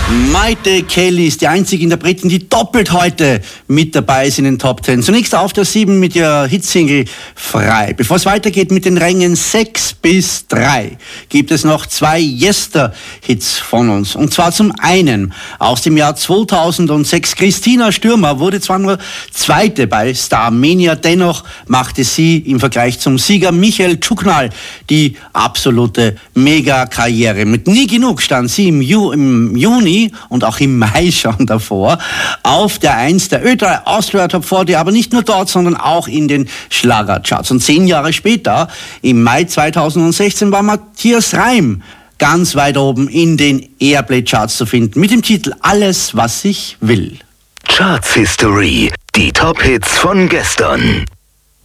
Maite Kelly ist die einzige Interpretin, die doppelt heute mit dabei ist in den Top 10. Zunächst auf der 7 mit ihrer Hitsingle Frei. Bevor es weitergeht mit den Rängen 6 bis 3, gibt es noch 2 Yester-Hits von uns. Und zwar zum einen aus dem Jahr 2006. Christina Stürmer wurde zwar nur Zweite bei Starmania, dennoch machte sie im Vergleich zum Sieger Michael Tschuknal die absolute Mega-Karriere. Mit Nie genug stand sie im Juni und auch im Mai schon davor auf der 1 der Ö3 Austria Top 40, aber nicht nur dort, sondern auch in den Schlagercharts. Und 10 Jahre später, im Mai 2016, war Matthias Reim ganz weit oben in den Airplay-Charts zu finden, mit dem Titel Alles, was ich will. Charts History, die Top-Hits von gestern.